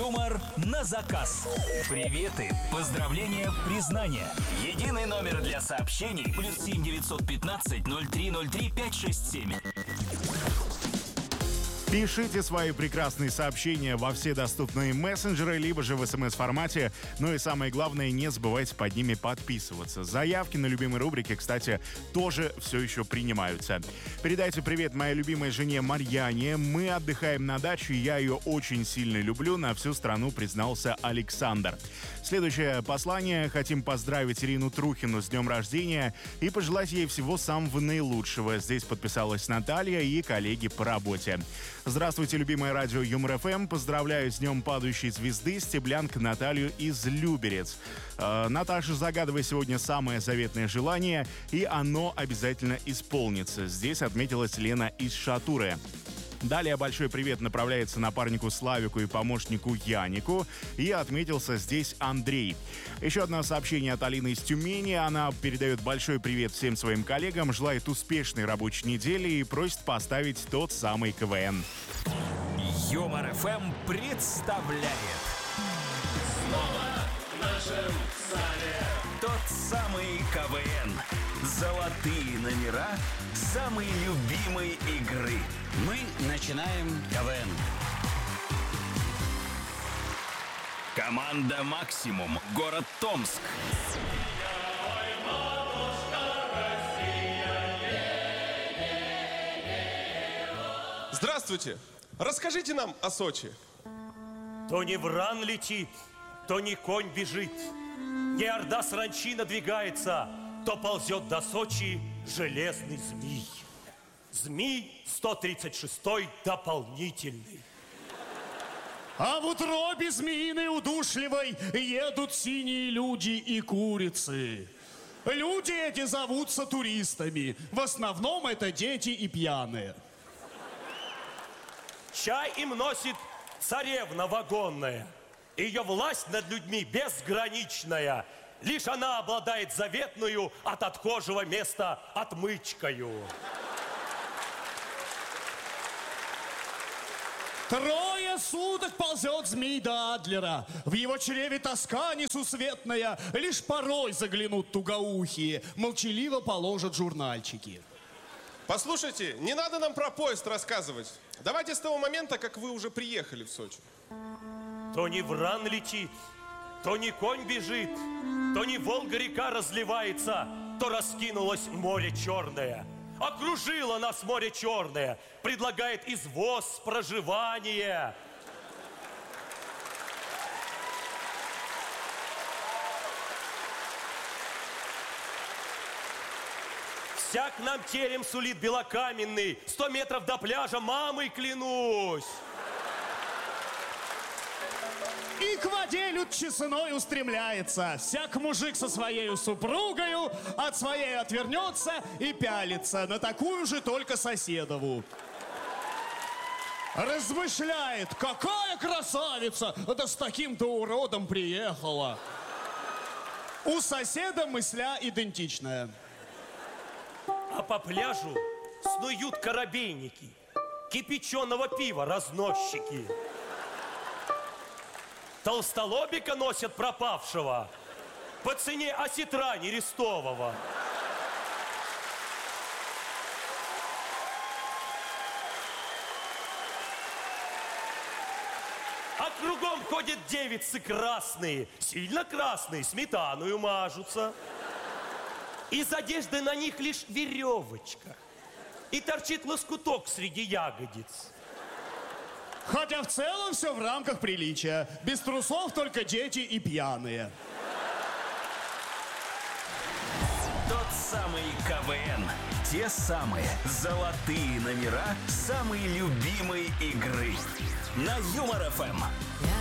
Юмор на заказ. Приветы, поздравления, признания. Единый номер для сообщений +7 915 0303 567. Пишите свои прекрасные сообщения во все доступные мессенджеры, либо же в СМС-формате. Ну и самое главное, не забывайте под ними подписываться. Заявки на любимые рубрики, кстати, тоже все еще принимаются. Передайте привет моей любимой жене Марьяне. Мы отдыхаем на даче, я ее очень сильно люблю, на всю страну признался Александр. Следующее послание. Хотим поздравить Ирину Трухину с днем рождения и пожелать ей всего самого наилучшего. Здесь подписалась Наталья и коллеги по работе. Здравствуйте, любимое радио Юмор ФМ. Поздравляю с днем падающей звезды Стеблянка Наталью из Люберец. Наташа, загадывай сегодня самое заветное желание, и оно обязательно исполнится. Здесь отметилась Лена из Шатуры. Далее большой привет направляется напарнику Славику и помощнику Янику. И отметился здесь Андрей. Еще одно сообщение от Алины из Тюмени. Она передает большой привет всем своим коллегам, желает успешной рабочей недели и просит поставить тот самый КВН. Юмор ФМ представляет. Снова в нашем зале Тот самый КВН. Золотые номера самой любимой игры. Мы начинаем КВН. Команда «Максимум», город Томск. Здравствуйте! Расскажите нам о Сочи. То не вран летит, то не конь бежит, не орда саранчи надвигается, то ползет до Сочи железный змей. Змей 136-й дополнительный. А в утробе змеиной удушливой едут синие люди и курицы. Люди эти зовутся туристами. В основном это дети и пьяные. Чай им носит царевна вагонная. Ее власть над людьми безграничная. Лишь она обладает заветную от отхожего места отмычкою. Трое суток ползет змей до Адлера. В его чреве тоска несусветная. Лишь порой заглянут тугоухие, молчаливо положат журнальчики. Послушайте, не надо нам про поезд рассказывать. Давайте с того момента, как вы уже приехали в Сочи. То не вран летит, то не конь бежит, то не Волга-река разливается, то раскинулось море черное. Окружило нас море черное, предлагает извоз, проживание. Всяк нам терем сулит белокаменный, 100 метров до пляжа, мамой клянусь. И к воде люд чесной устремляется. Всяк мужик со своей супругою от своей отвернется и пялится на такую же только соседову. Размышляет, какая красавица, да с таким-то уродом приехала. У соседа мысля идентичная. А по пляжу снуют корабейники, кипяченого пива разносчики. Толстолобика носят пропавшего по цене осетра нерестового. А кругом ходят девицы красные, сильно красные, сметаною мажутся. Из одежды на них лишь веревочка, и торчит лоскуток среди ягодиц. Хотя в целом все в рамках приличия. Без трусов только дети и пьяные. Тот самый КВН. Те самые золотые номера самой любимой игры. На Юмор ФМ.